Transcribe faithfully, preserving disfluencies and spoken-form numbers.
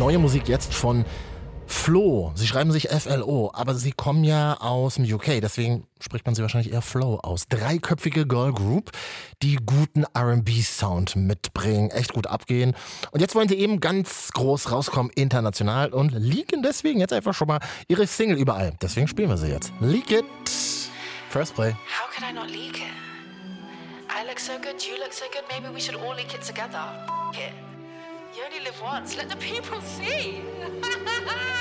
neue Musik jetzt von Flo. Sie schreiben sich F L O, aber sie kommen ja aus dem U K, deswegen spricht man sie wahrscheinlich eher Flo aus. Dreiköpfige Girl Group, die guten R and B-Sound mitbringen, echt gut abgehen. Und jetzt wollen sie eben ganz groß rauskommen, international, und leaken deswegen jetzt einfach schon mal ihre Single überall. Deswegen spielen wir sie jetzt. Leak It. First Play. How could I not leak it? I look so good, you look so good, maybe we should all leak it together. F- it. You only live once, let the people see.